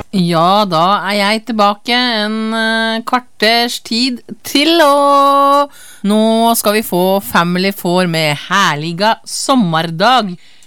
Ja, da jeg tilbake en kvarters tid til, og nå skal vi få Family 4 med herliga sommardag.